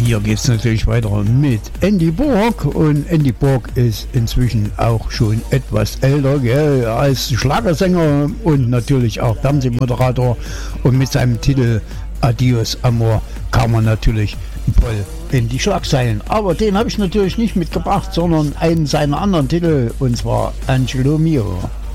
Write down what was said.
Hier geht es natürlich weiter mit Andy Borg und Andy Borg ist inzwischen auch schon etwas älter, gell, als Schlagersänger und natürlich auch Fernsehmoderator, und mit seinem Titel Adios Amor kam er natürlich voll in die Schlagzeilen. Aber den habe ich natürlich nicht mitgebracht, sondern einen seiner anderen Titel, und zwar Angelo Mio.